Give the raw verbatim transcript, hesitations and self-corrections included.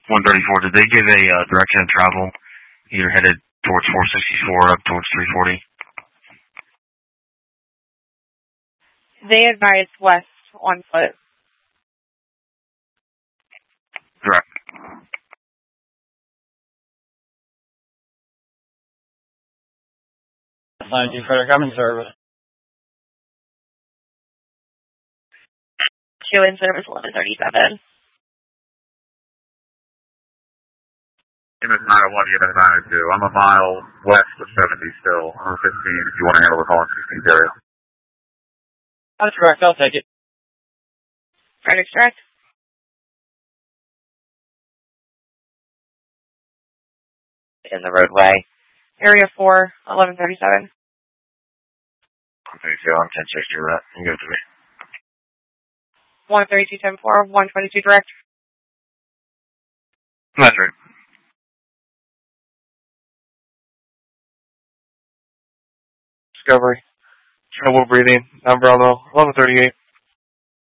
one thirty-four, did they give a uh, direction of travel, either headed towards four sixty-four or up towards three forty? They advised west on foot. Correct. Thank you for the coming service. Show in service eleven thirty-seven. M S nine oh one, M S nine oh two. I'm a mile west of seventy still. I'm fifteen if you want to handle the call in sixteenth area. That's correct. I'll take it. Frederick's direct. In the roadway. Area four, eleven thirty-seven. Okay, so I'm ten sixty, right? You go to me. one thirty-two ten four, one twenty-two direct. That's right. Discovery. Trouble breathing. I'm Bravo. eleven thirty-eight.